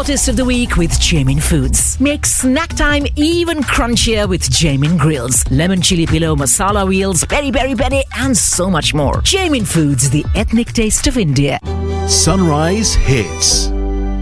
Artist of the Week with Jamin Foods. Make snack time even crunchier with Jamin Grills, lemon chili pillow, masala wheels, peri peri peri, and so much more. Jamin Foods, the ethnic taste of India. Sunrise Hits.